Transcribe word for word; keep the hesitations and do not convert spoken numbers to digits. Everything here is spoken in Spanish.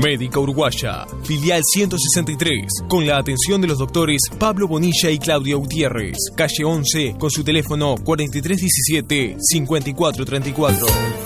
Médica Uruguaya, filial ciento sesenta y tres, con la atención de los doctores Pablo Bonilla y Claudia Gutiérrez, calle once, con su teléfono cuarenta y tres diecisiete, cincuenta y cuatro treinta y cuatro.